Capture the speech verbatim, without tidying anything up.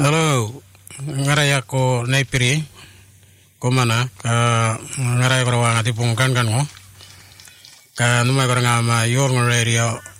Halo, ngarai ako naipiri, komana, ka ngarai ko rawang ati pungkan kan mo, ka numay ko nga ma yor ng radio